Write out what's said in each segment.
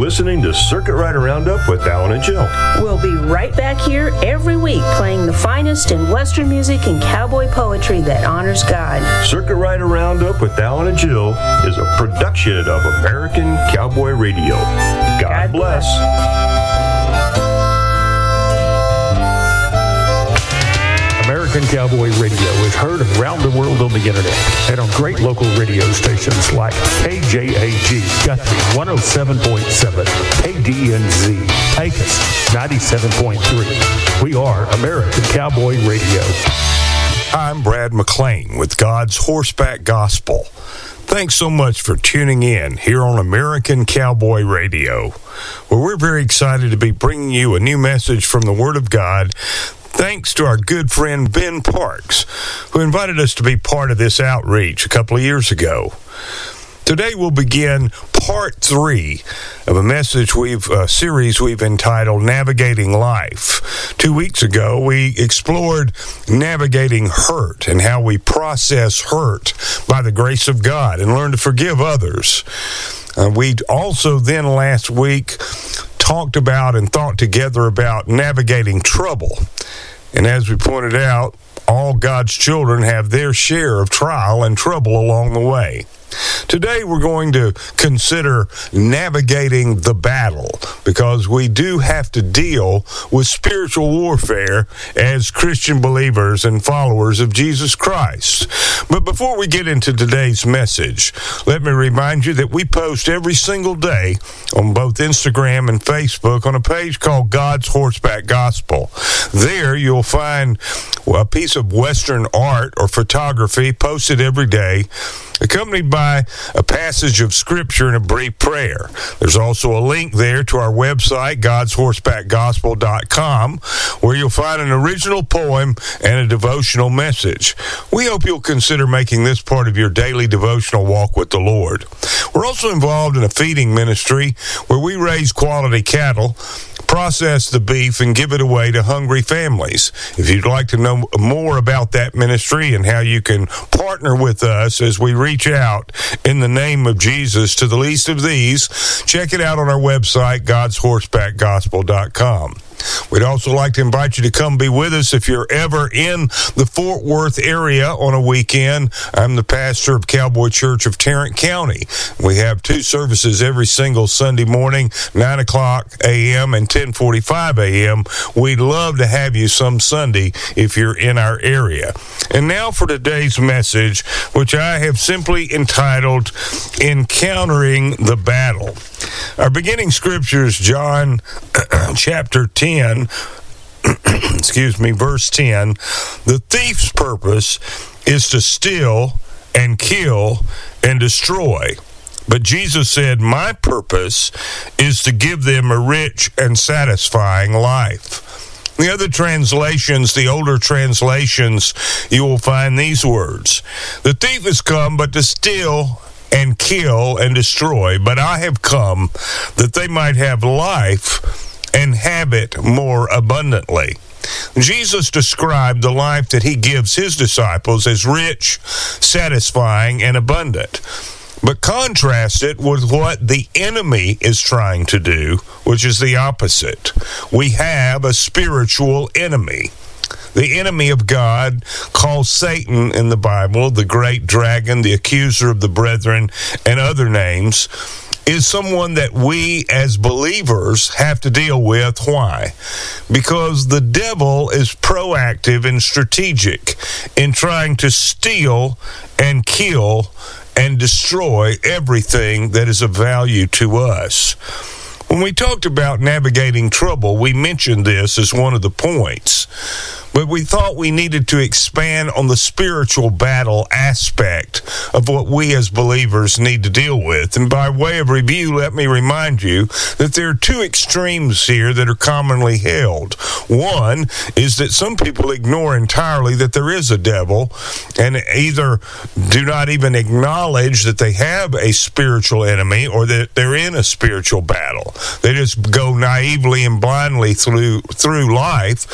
listening to Circuit Rider Roundup with Alan and Jill. We'll be right back here every week playing the finest in Western music and cowboy poetry that honors God. Circuit Rider Roundup with Alan and Jill is a production of American Cowboy Radio. God bless. American Cowboy Radio is heard around the world on the internet and on great local radio stations like KJAG Guthrie 107.7, KDNZ Pecos 97.3. We are American Cowboy Radio. I'm Brad McClain with God's Horseback Gospel. Thanks so much for tuning in here on American Cowboy Radio, where we're very excited to be bringing you a new message from the Word of God, thanks to our good friend Ben Parks, who invited us to be part of this outreach a couple of years ago. Today we'll begin part 3 of a series we've entitled Navigating Life. 2 weeks ago, we explored navigating hurt and how we process hurt by the grace of God and learn to forgive others. We also then last week talked about and thought together about navigating trouble. And as we pointed out, all God's children have their share of trial and trouble along the way. Today we're going to consider navigating the battle, because we do have to deal with spiritual warfare as Christian believers and followers of Jesus Christ. But before we get into today's message, let me remind you that we post every single day on both Instagram and Facebook on a page called God's Horseback Gospel. There you'll find a piece of Western art or photography posted every day, accompanied by a passage of Scripture and a brief prayer. There's also a link there to our website, godshorsebackgospel.com, where you'll find an original poem and a devotional message. We hope you'll consider making this part of your daily devotional walk with the Lord. We're also involved in a feeding ministry where we raise quality cattle, process the beef, and give it away to hungry families. If you'd like to know more about that ministry and how you can partner with us as we reach out in the name of Jesus to the least of these, check it out on our website, godshorsebackgospel.com. We'd also like to invite you to come be with us if you're ever in the Fort Worth area on a weekend. I'm the pastor of Cowboy Church of Tarrant County. We have 2 services every single Sunday morning, 9 o'clock a.m. and 10:45 a.m. We'd love to have you some Sunday if you're in our area. And now for today's message, which I have simply entitled Encountering the Battle. Our beginning scripture is John chapter 10, verse 10. The thief's purpose is to steal and kill and destroy. But Jesus said, my purpose is to give them a rich and satisfying life. The other translations, the older translations, you will find these words. The thief has come but to steal and kill and destroy, but I have come that they might have life and have it more abundantly. Jesus described the life that he gives his disciples as rich, satisfying, and abundant. But contrast it with what the enemy is trying to do, which is the opposite. We have a spiritual enemy. The enemy of God, called Satan in the Bible, the great dragon, the accuser of the brethren, and other names, is someone that we as believers have to deal with. Why? Because the devil is proactive and strategic in trying to steal and kill and destroy everything that is of value to us. When we talked about navigating trouble, we mentioned this as one of the points. But we thought we needed to expand on the spiritual battle aspect of what we as believers need to deal with. And by way of review, let me remind you that there are 2 extremes here that are commonly held. One is that some people ignore entirely that there is a devil and either do not even acknowledge that they have a spiritual enemy or that they're in a spiritual battle. They just go naively and blindly through life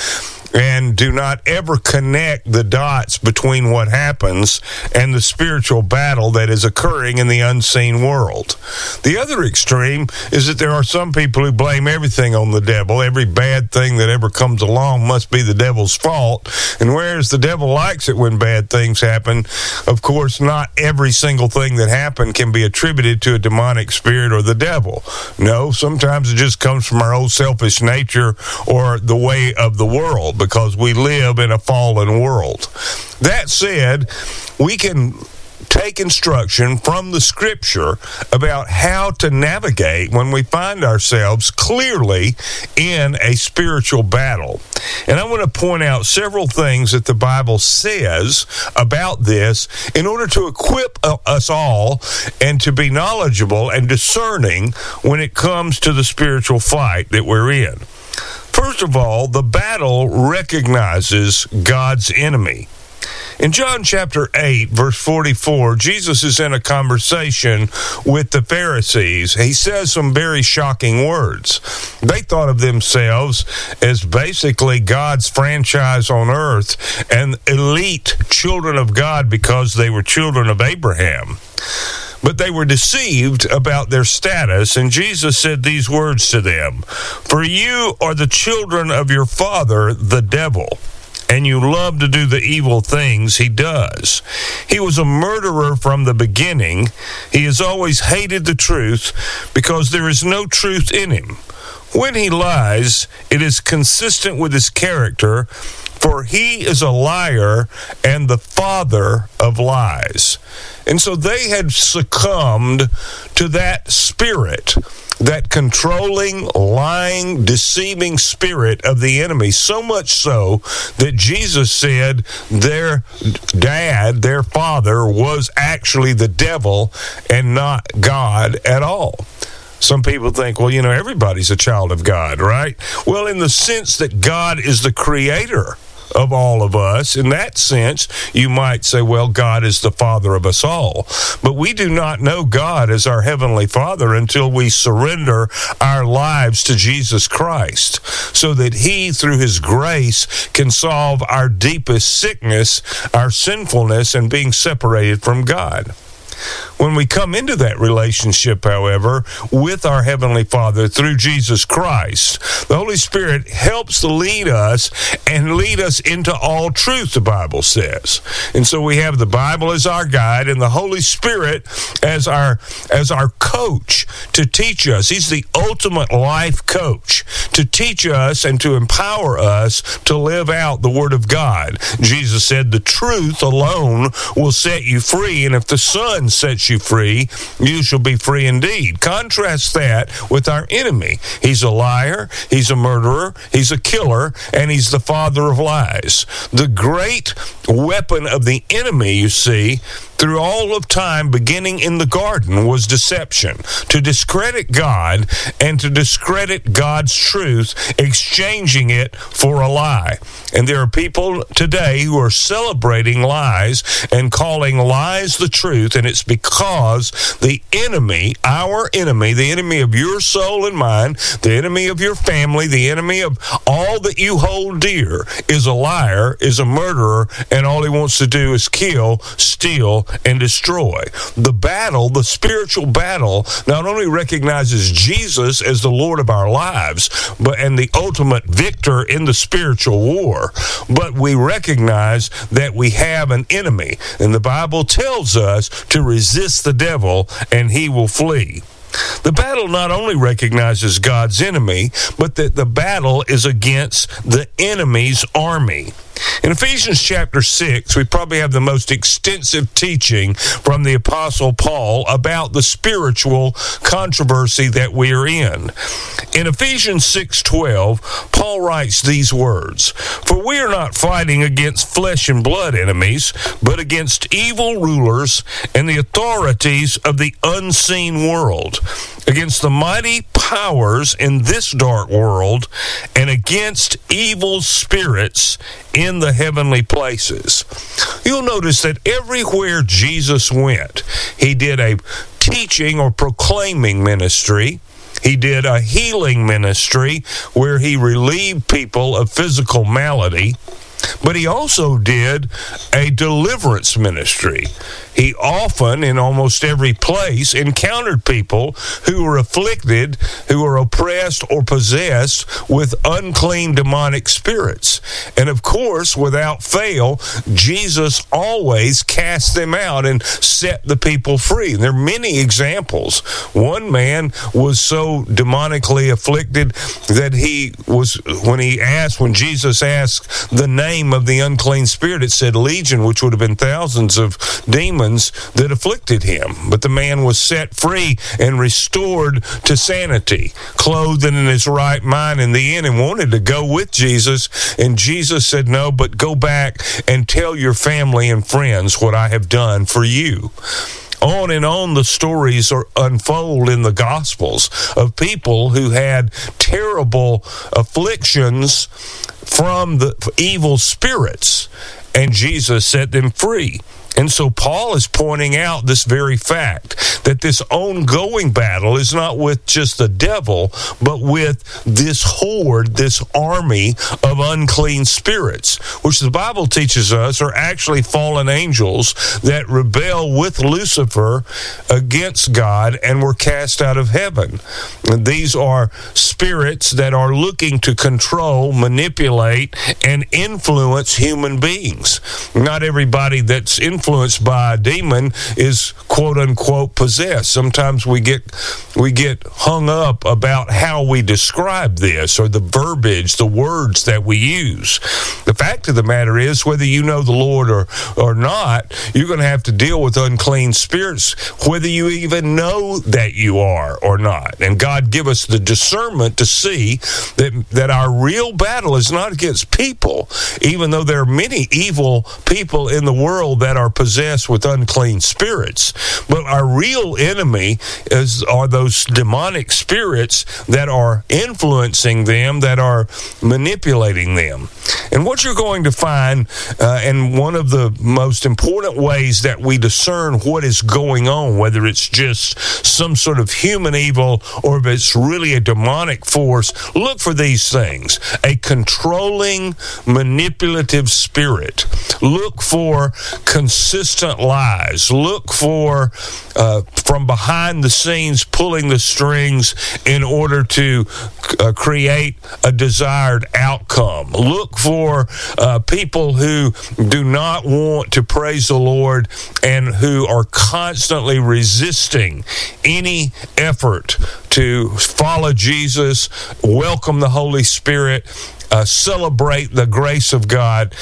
and do not ever connect the dots between what happens and the spiritual battle that is occurring in the unseen world. The other extreme is that there are some people who blame everything on the devil. Every bad thing that ever comes along must be the devil's fault. And whereas the devil likes it when bad things happen, of course, not every single thing that happened can be attributed to a demonic spirit or the devil. No, sometimes it just comes from our old selfish nature or the way of the world, because we live in a fallen world. That said, we can take instruction from the scripture about how to navigate when we find ourselves clearly in a spiritual battle. And I want to point out several things that the Bible says about this in order to equip us all and to be knowledgeable and discerning when it comes to the spiritual fight that we're in. First of all, the battle recognizes God's enemy. In John chapter 8, verse 44, Jesus is in a conversation with the Pharisees. He says some very shocking words. They thought of themselves as basically God's franchise on earth and elite children of God because they were children of Abraham. But they were deceived about their status, and Jesus said these words to them, "For you are the children of your father, the devil, and you love to do the evil things he does. He was a murderer from the beginning. He has always hated the truth because there is no truth in him. When he lies, it is consistent with his character, for he is a liar and the father of lies." And so they had succumbed to that spirit, that controlling, lying, deceiving spirit of the enemy, so much so that Jesus said their dad, their father, was actually the devil and not God at all. Some people think, well, everybody's a child of God, right? Well, in the sense that God is the creator of all of us, in that sense, you might say, well, God is the Father of us all. But we do not know God as our Heavenly Father until we surrender our lives to Jesus Christ, so that He, through His grace, can solve our deepest sickness, our sinfulness, and being separated from God. When we come into that relationship, however, with our Heavenly Father through Jesus Christ, the Holy Spirit helps to lead us and lead us into all truth, the Bible says. And so we have the Bible as our guide and the Holy Spirit as our coach to teach us. He's the ultimate life coach to teach us and to empower us to live out the Word of God. Jesus said, "The truth alone will set you free, and if the Son sets you free, you shall be free indeed." Contrast that with our enemy. He's a liar, he's a murderer, he's a killer, and he's the father of lies. The great weapon of the enemy, you see, through all of time, beginning in the garden, was deception. To discredit God and to discredit God's truth, exchanging it for a lie. And there are people today who are celebrating lies and calling lies the truth, and it's because the enemy, our enemy, the enemy of your soul and mine, the enemy of your family, the enemy of all that you hold dear, is a liar, is a murderer, and all he wants to do is kill, steal, and destroy. The battle, the spiritual battle, not only recognizes Jesus as the Lord of our lives, and the ultimate victor in the spiritual war, but we recognize that we have an enemy. And the Bible tells us to resist the devil and he will flee. The battle not only recognizes God's enemy, but that the battle is against the enemy's army. In Ephesians chapter 6, we probably have the most extensive teaching from the Apostle Paul about the spiritual controversy that we are in. In Ephesians 6:12, Paul writes these words, "For we are not fighting against flesh and blood enemies, but against evil rulers and the authorities of the unseen world, against the mighty powers in this dark world, and against evil spirits in the heavenly places." You'll notice that everywhere Jesus went, he did a teaching or proclaiming ministry. He did a healing ministry where he relieved people of physical malady. But he also did a deliverance ministry. He often, in almost every place, encountered people who were afflicted, who were oppressed or possessed with unclean demonic spirits. And of course, without fail, Jesus always cast them out and set the people free. And there are many examples. One man was so demonically afflicted that when Jesus asked the name of the unclean spirit, it said legion, which would have been thousands of demons that afflicted him. But the man was set free and restored to sanity, clothed in his right mind in the end, and wanted to go with Jesus. And Jesus said, no, but go back and tell your family and friends what I have done for you. On and on the stories unfold in the Gospels of people who had terrible afflictions from the evil spirits, and Jesus set them free. And so Paul is pointing out this very fact, that this ongoing battle is not with just the devil, but with this horde, this army of unclean spirits, which the Bible teaches us are actually fallen angels that rebel with Lucifer against God and were cast out of heaven. And these are spirits that are looking to control, manipulate, and influence human beings. Not everybody that's influenced by a demon is quote unquote possessed. Sometimes we get hung up about how we describe this or the verbiage, the words that we use. The fact of the matter is, whether you know the Lord or not, you're going to have to deal with unclean spirits, whether you even know that you are or not. And God give us the discernment to see that our real battle is not against people, even though there are many evil people in the world that are possessed with unclean spirits. But our real enemy are those demonic spirits that are influencing them, that are manipulating them. And what you're going to find, and one of the most important ways that we discern what is going on, whether it's just some sort of human evil or if it's really a demonic force, look for these things. A controlling, manipulative spirit. Look for consistent lies. Look for from behind the scenes pulling the strings in order to create a desired outcome. Look for people who do not want to praise the Lord and who are constantly resisting any effort to follow Jesus, welcome the Holy Spirit, celebrate the grace of God.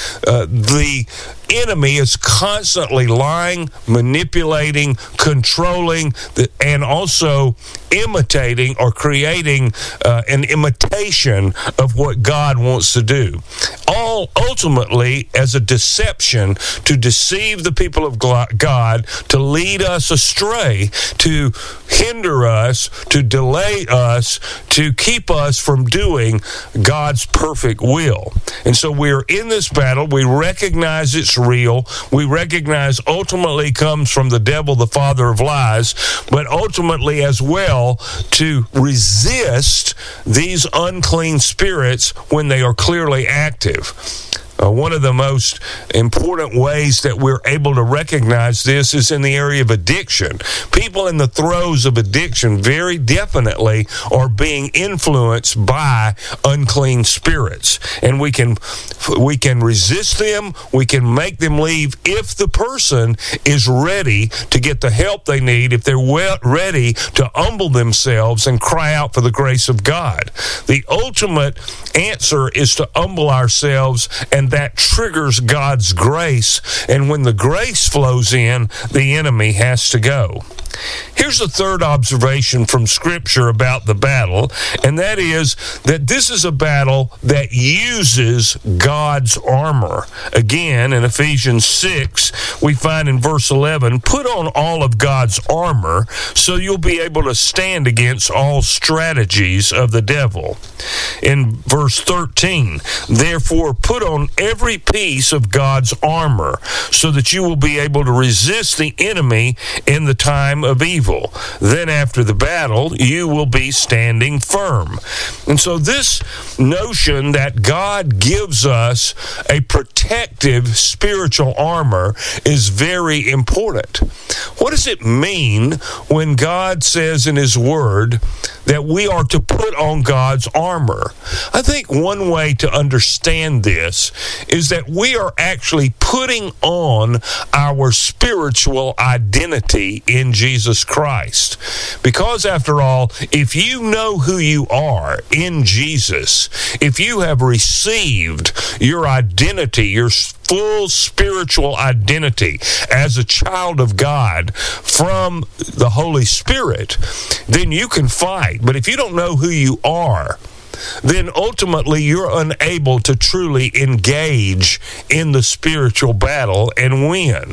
The enemy is constantly lying, manipulating, controlling, and also imitating or creating an imitation of what God wants to do. All ultimately as a deception to deceive the people of God, to lead us astray, to hinder us, to delay us, to keep us from doing God's perfect will. And so we're in this battle. We recognize it's real. We recognize ultimately comes from the devil, the father of lies, but ultimately as well to resist these unclean spirits when they are clearly active. One of the most important ways that we're able to recognize this is in the area of addiction. People in the throes of addiction very definitely are being influenced by unclean spirits. And we can resist them, we can make them leave if the person is ready to get the help they need, if they're ready to humble themselves and cry out for the grace of God. The ultimate answer is to humble ourselves, and that triggers God's grace. And when the grace flows in, the enemy has to go. Here's the third observation from Scripture about the battle, and that is that this is a battle that uses God's armor. Again, in Ephesians 6, we find in verse 11, put on all of God's armor so you'll be able to stand against all strategies of the devil. In verse 13, therefore put on every piece of God's armor so that you will be able to resist the enemy in the time time of evil. Then after the battle, you will be standing firm. And so this notion that God gives us a protective spiritual armor is very important. What does it mean when God says in His Word that we are to put on God's armor? I think one way to understand this is that we are actually putting on our spiritual identity in Jesus Christ. Because after all, if you know who you are in Jesus, if you have received your identity, your full spiritual identity as a child of God from the Holy Spirit, then you can fight. But if you don't know who you are, then ultimately you're unable to truly engage in the spiritual battle and win.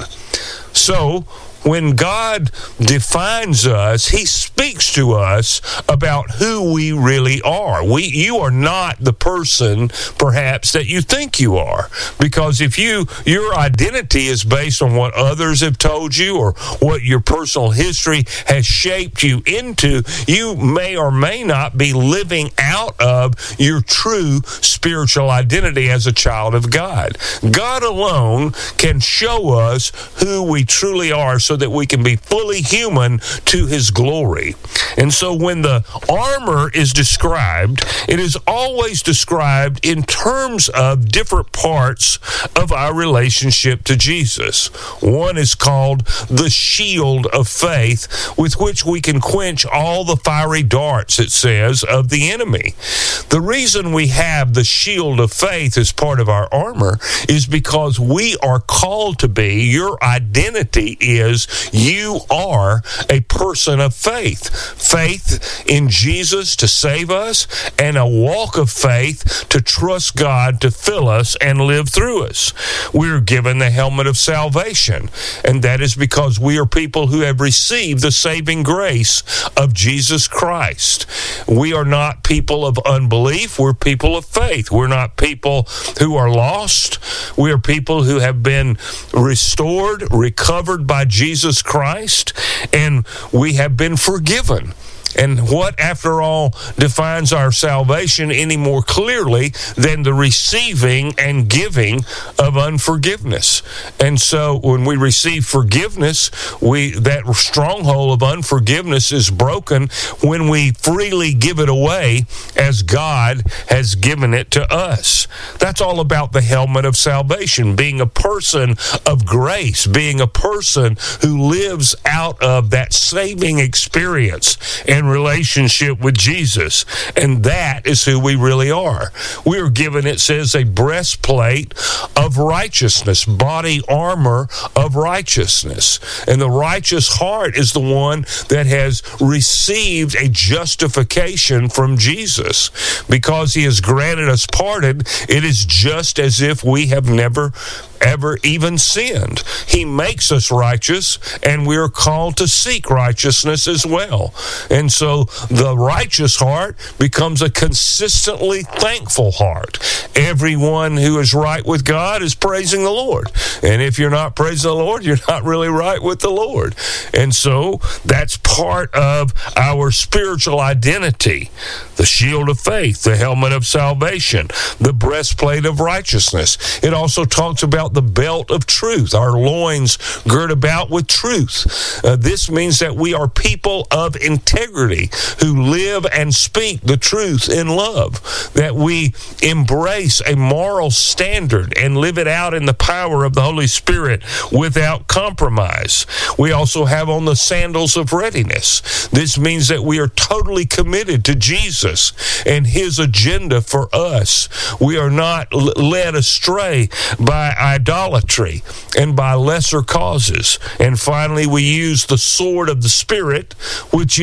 So, when God defines us, He speaks to us about who we really are. You are not the person, perhaps, that you think you are. Because if your identity is based on what others have told you or what your personal history has shaped you into, you may or may not be living out of your true spiritual identity as a child of God. God alone can show us who we truly are so that we can be fully human to His glory. And so when the armor is described, it is always described in terms of different parts of our relationship to Jesus. One is called the shield of faith, with which we can quench all the fiery darts, it says, of the enemy. The reason we have the shield of faith as part of our armor is because we are called to be, your identity is, you are a person of faith. Faith in Jesus to save us, and a walk of faith to trust God to fill us and live through us. We're given the helmet of salvation, and that is because we are people who have received the saving grace of Jesus Christ. We are not people of unbelief. We're people of faith. We're not people who are lost. We are people who have been restored, recovered by Jesus Christ, and we have been forgiven. And what, after all, defines our salvation any more clearly than the receiving and giving of unforgiveness? And so when we receive forgiveness, that stronghold of unforgiveness is broken when we freely give it away as God has given it to us. That's all about the helmet of salvation, being a person of grace, being a person who lives out of that saving experience and relationship with Jesus. And that is who we really are. We are given, it says, a breastplate of righteousness, body armor of righteousness. And the righteous heart is the one that has received a justification from Jesus. Because He has granted us pardon, it is just as if we have never ever even sinned. He makes us righteous, and we are called to seek righteousness as well. And so the righteous heart becomes a consistently thankful heart. Everyone who is right with God is praising the Lord. And if you're not praising the Lord, you're not really right with the Lord. And so that's part of our spiritual identity. The shield of faith, the helmet of salvation, the breastplate of righteousness. It also talks about the belt of truth, our loins girt about with truth. This means that we are people of integrity who live and speak the truth in love, that we embrace a moral standard and live it out in the power of the Holy Spirit without compromise. We also have on the sandals of readiness. This means that we are totally committed to Jesus and His agenda for us. We are not led astray by idolatry and by lesser causes. And finally, we use the sword of the Spirit, which is God.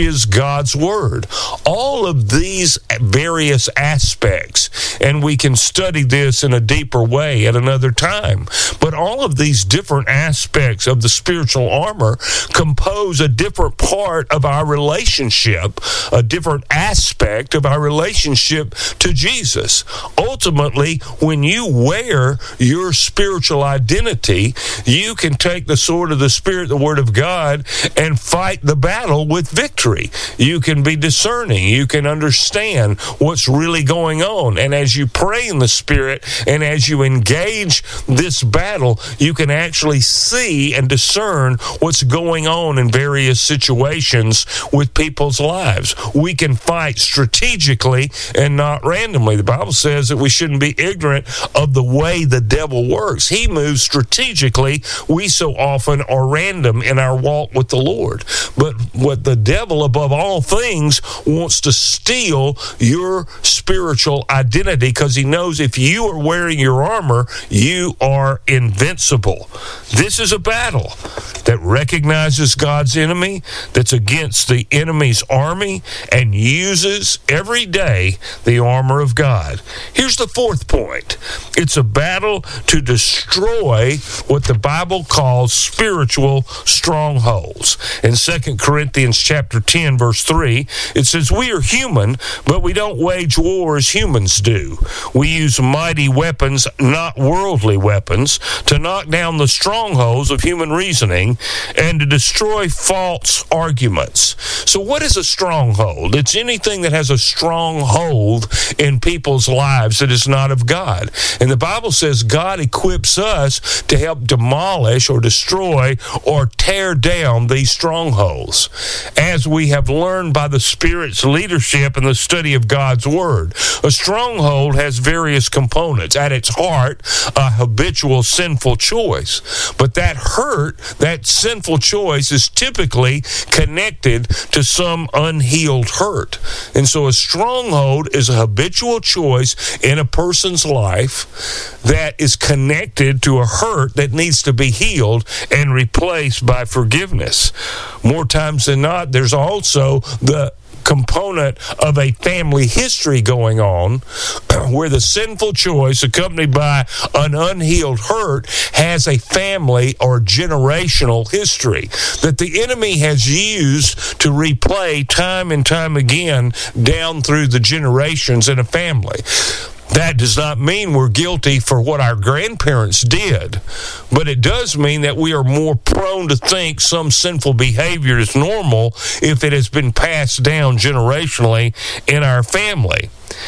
God's Word. All of these various aspects, and we can study this in a deeper way at another time, but all of these different aspects of the spiritual armor compose a different part of our relationship, a different aspect of our relationship to Jesus. Ultimately, when you wear your spiritual identity, you can take the sword of the Spirit, the Word of God, and fight the battle with victory. You can be discerning. You can understand what's really going on. And as you pray in the Spirit and as you engage this battle, you can actually see and discern what's going on in various situations with people's lives. We can fight strategically and not randomly. The Bible says that we shouldn't be ignorant of the way the devil works. He moves strategically. We so often are random in our walk with the Lord. But what the devil, above all things, wants to steal your spiritual identity, because he knows if you are wearing your armor, you are invincible. This is a battle that recognizes God's enemy, that's against the enemy's army, and uses every day the armor of God. Here's the fourth point. It's a battle to destroy what the Bible calls spiritual strongholds. In 2 Corinthians chapter 10, verse 3, it says, "We are human, but we don't wage war as humans do. We use mighty weapons, not worldly weapons, to knock down the strongholds of human reasoning and to destroy false arguments." So what is a stronghold? It's anything that has a strong hold in people's lives that is not of God. And the Bible says God equips us to help demolish or destroy or tear down these strongholds, as we have learned by the Spirit's leadership in the study of God's Word. A stronghold has various components. At its heart, a habitual sinful choice. But that hurt, that sinful choice, is typically connected to some unhealed hurt. And so a stronghold is a habitual choice in a person's life that is connected to a hurt that needs to be healed and replaced by forgiveness. More times than not, there's also the component of a family history going on where the sinful choice accompanied by an unhealed hurt has a family or generational history that the enemy has used to replay time and time again down through the generations in a family. That does not mean we're guilty for what our grandparents did, but it does mean that we are more prone to think some sinful behavior is normal if it has been passed down generationally in our family.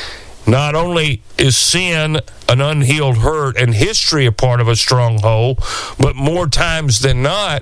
Not only is sin an unhealed hurt and history a part of a stronghold, but more times than not,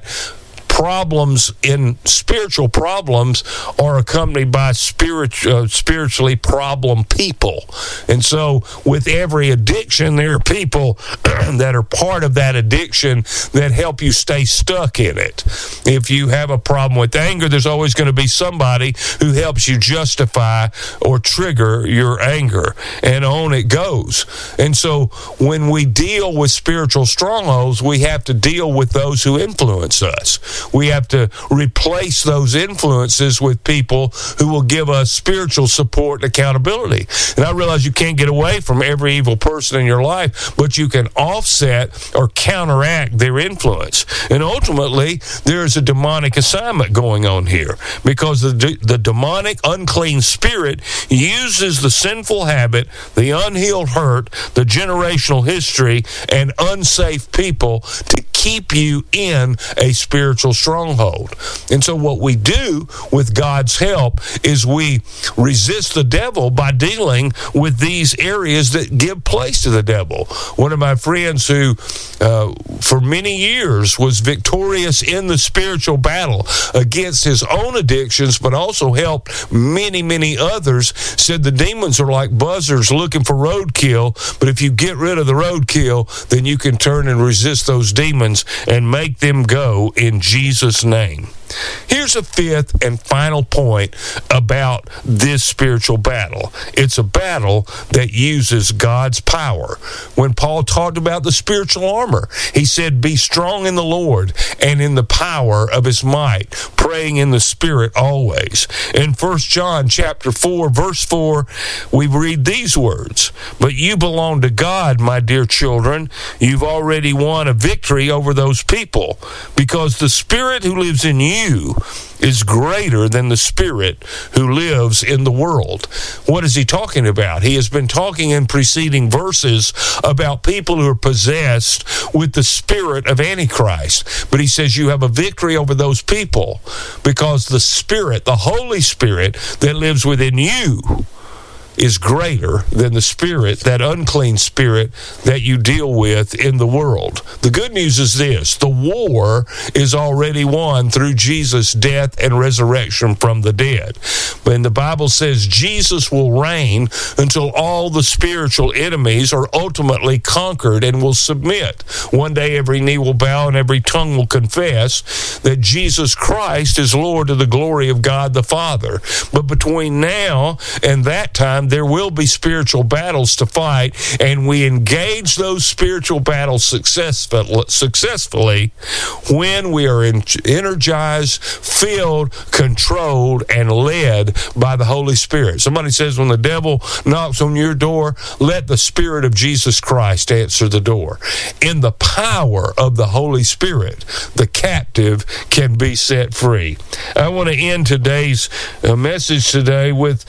spiritual problems are accompanied by spiritually problem people. And so with every addiction, there are people that are part of that addiction that help you stay stuck in it. If you have a problem with anger, there's always going to be somebody who helps you justify or trigger your anger, and on it goes. And so when we deal with spiritual strongholds, we have to deal with those who influence us. We have to replace those influences with people who will give us spiritual support and accountability. And I realize you can't get away from every evil person in your life, but you can offset or counteract their influence. And ultimately, there's a demonic assignment going on here, because the demonic unclean spirit uses the sinful habit, the unhealed hurt, the generational history, and unsafe people to keep you in a spiritual stronghold. And so what we do with God's help is we resist the devil by dealing with these areas that give place to the devil. One of my friends who for many years was victorious in the spiritual battle against his own addictions, but also helped many others, said the demons are like buzzards looking for roadkill, but if you get rid of the roadkill, then you can turn and resist those demons and make them go in Jesus' name. Here's a fifth and final point about this spiritual battle. It's a battle that uses God's power. When Paul talked about the spiritual armor, he said, be strong in the Lord and in the power of his might, praying in the Spirit always. In 1 John chapter 4, verse 4, we read these words, but you belong to God, my dear children. You've already won a victory over those people, because the Spirit who lives in you is greater than the spirit who lives in the world. What is he talking about? He has been talking in preceding verses about people who are possessed with the spirit of Antichrist. But he says you have a victory over those people because the Spirit, the Holy Spirit that lives within you, is greater than the spirit, that unclean spirit that you deal with in the world. The good news is this: the war is already won through Jesus' death and resurrection from the dead. But the Bible says Jesus will reign until all the spiritual enemies are ultimately conquered and will submit. One day every knee will bow and every tongue will confess that Jesus Christ is Lord to the glory of God the Father. But between now and that time, there will be spiritual battles to fight, and we engage those spiritual battles successfully when we are energized, filled, controlled, and led by the Holy Spirit. Somebody says when the devil knocks on your door, let the Spirit of Jesus Christ answer the door. In the power of the Holy Spirit, the captive can be set free. I want to end today's message today with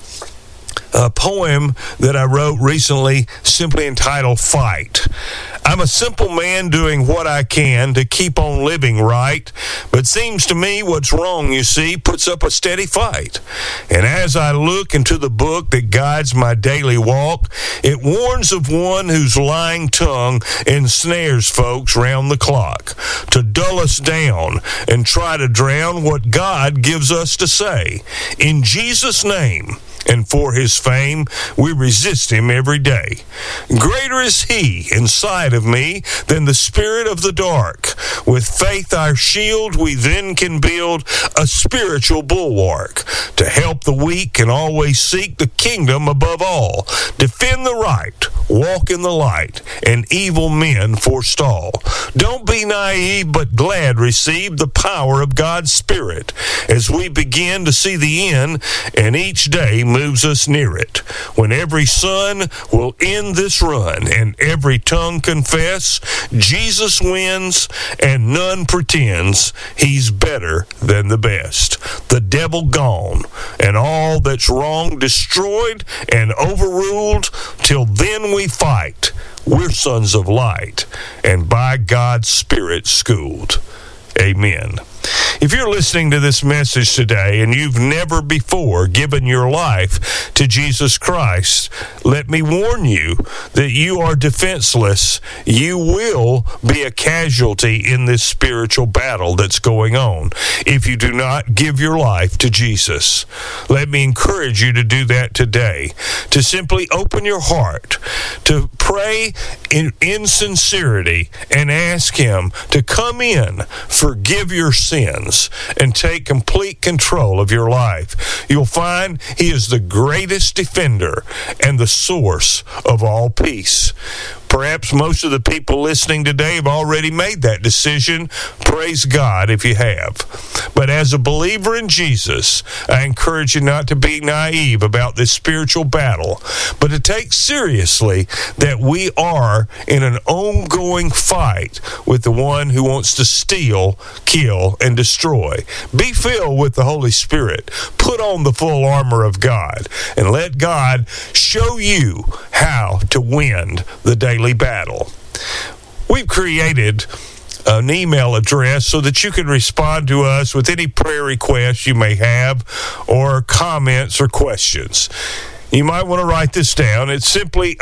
a poem that I wrote recently, simply entitled Fight. I'm a simple man doing what I can to keep on living right, but seems to me what's wrong, you see, puts up a steady fight. And as I look into the book that guides my daily walk, it warns of one whose lying tongue ensnares folks round the clock to dull us down and try to drown what God gives us to say. In Jesus' name, and for his fame, we resist him every day. Greater is he inside of me than the spirit of the dark. With faith our shield, we then can build a spiritual bulwark to help the weak and always seek the kingdom above all. Defend the right, walk in the light, and evil men forestall. Don't be naive, but glad receive the power of God's Spirit as we begin to see the end, and each day moves us near it. When every sun will end this run and every tongue confess Jesus wins and none pretends he's better than the best. The devil gone and all that's wrong destroyed and overruled. Till then we fight. We're sons of light and by God's Spirit schooled. Amen. If you're listening to this message today and you've never before given your life to Jesus Christ, let me warn you that you are defenseless. You will be a casualty in this spiritual battle that's going on if you do not give your life to Jesus. Let me encourage you to do that today, to simply open your heart, to pray in sincerity and ask him to come in, forgive your sins, and take complete control of your life. You'll find he is the greatest defender and the source of all peace. Perhaps most of the people listening today have already made that decision. Praise God if you have. But as a believer in Jesus, I encourage you not to be naive about this spiritual battle, but to take seriously that we are in an ongoing fight with the one who wants to steal, kill, and destroy. Be filled with the Holy Spirit. Put on the full armor of God, and let God show you how to win the daily battle. We've created an email address so that you can respond to us with any prayer requests you may have or comments or questions. You might want to write this down. It's simply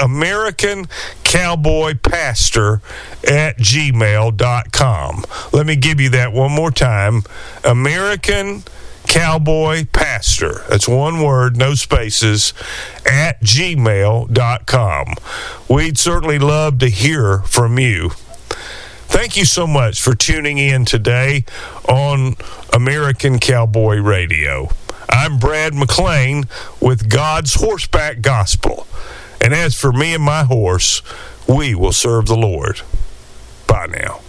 AmericanCowboyPastor@gmail.com. Let me give you that one more time. AmericanCowboyPastor, that's one word, no spaces, @gmail.com. We'd certainly love to hear from you. Thank you so much for tuning in today on American Cowboy Radio. I'm Brad McClain with God's Horseback Gospel. And as for me and my horse, we will serve the Lord. Bye now.